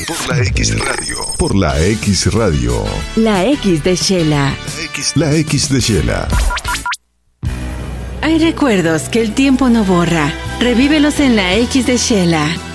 Por la X Radio. Por la X Radio. La X de Shela. La X de Shela. Hay recuerdos que el tiempo no borra. Revívelos en la X de Shela.